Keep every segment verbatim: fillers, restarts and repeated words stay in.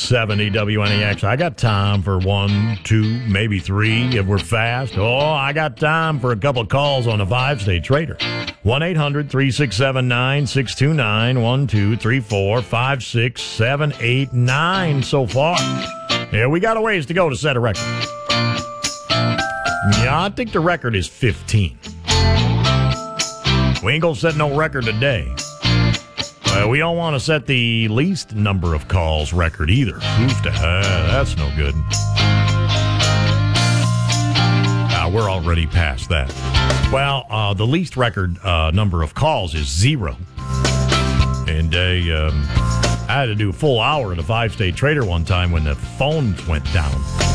seventy W N E X. I got time for one, two, maybe three if we're fast. Oh, I got time for a couple of calls on the five-state trader. one eight hundred three six seven nine six two nine, one two three four five six seven eight nine so far. Yeah, we got a ways to go to set a record. Yeah, I think the record is fifteen. We ain't gonna set no record today. Uh, we don't want to set the least number of calls record either. Oof, uh, that's no good. Uh, we're already past that. Well, uh, the least record uh, number of calls is zero. And uh, um, I had to do a full hour of the five-state trader one time when the phones went down.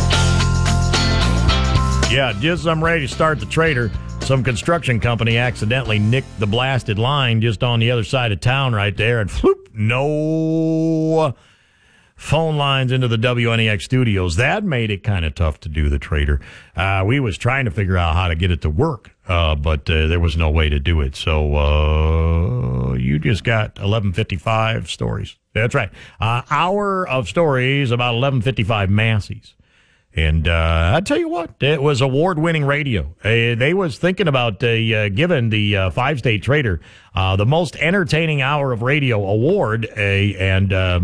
Yeah, just I'm ready to start the trader. Some construction company accidentally nicked the blasted line just on the other side of town right there, and floop, no phone lines into the W N E X studios. That made it kind of tough to do the trader. Uh, we was trying to figure out how to get it to work, uh, but uh, there was no way to do it. So uh, you just got eleven fifty-five stories. That's right. Uh, hour of stories about eleven fifty-five Massey's. And uh, I tell you what, it was award-winning radio. Uh, they was thinking about uh, uh, giving the uh, five-state trader uh, the most entertaining hour of radio award, uh, and uh,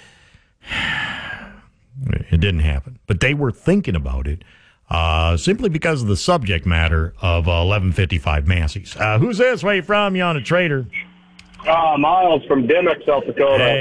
it didn't happen. But they were thinking about it uh, simply because of the subject matter of uh, eleven fifty-five Massey's. Uh, who's this? Where you from? You on a trader? Uh, Miles from Dimmock, South Dakota. Hey.